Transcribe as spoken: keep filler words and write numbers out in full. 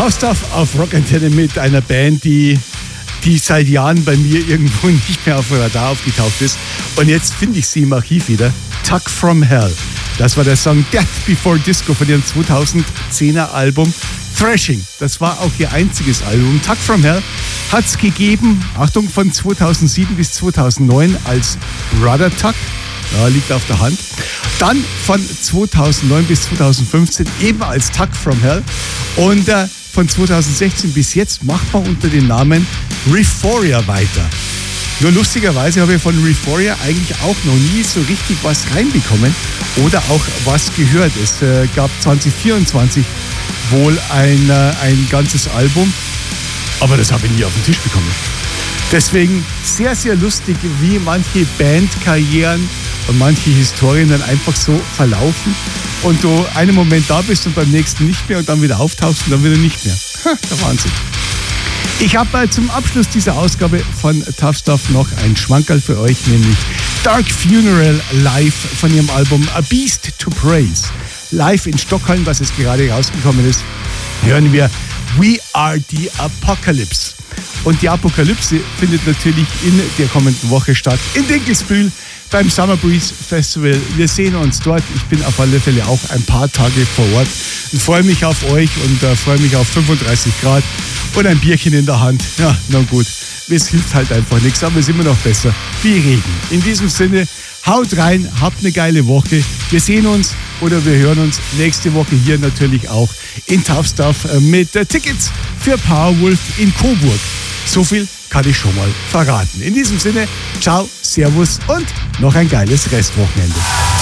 Tough Stuff auf Rock Antenne mit einer Band, die, die seit Jahren bei mir irgendwo nicht mehr auf dem Radar aufgetaucht ist. Und jetzt finde ich sie im Archiv wieder. Tuck from Hell. Das war der Song Death Before Disco von ihrem zweitausendzehner Album Thrashing. Das war auch ihr einziges Album. Tuck from Hell hat es gegeben, Achtung, von zweitausendsieben bis zweitausendneun als Rudder Tuck. Ja, liegt auf der Hand. Dann von zweitausendneun bis zweitausendfünfzehn eben als Tuck from Hell. Und äh, von zweitausendsechzehn bis jetzt macht man unter dem Namen Reforia weiter. Nur lustigerweise habe ich von Reforia eigentlich auch noch nie so richtig was reinbekommen oder auch was gehört. Es äh, gab zwanzig vierundzwanzig wohl ein, äh, ein ganzes Album, aber das habe ich nie auf den Tisch bekommen. Deswegen sehr, sehr lustig, wie manche Bandkarrieren und manche Historien dann einfach so verlaufen und du einen Moment da bist und beim nächsten nicht mehr und dann wieder auftauchst und dann wieder nicht mehr. Ha, der Wahnsinn. Ich habe äh, zum Abschluss dieser Ausgabe von Tough Stuff noch ein Schmankerl für euch, nämlich Dark Funeral live von ihrem Album A Beast to Praise. Live in Stockholm, was jetzt gerade rausgekommen ist, hören wir We Are the Apocalypse. Und die Apokalypse findet natürlich in der kommenden Woche statt in Dinkelsbühl beim Summer Breeze Festival. Wir sehen uns dort. Ich bin auf alle Fälle auch ein paar Tage vor Ort und freue mich auf euch und äh, freue mich auf fünfunddreißig Grad und ein Bierchen in der Hand. Ja, na gut, es hilft halt einfach nichts, aber es ist immer noch besser wie Regen. In diesem Sinne, haut rein, habt eine geile Woche. Wir sehen uns oder wir hören uns nächste Woche hier natürlich auch in Tough Stuff mit äh, Tickets für Powerwolf in Coburg. So viel kann ich schon mal verraten. In diesem Sinne, ciao, servus und noch ein geiles Restwochenende.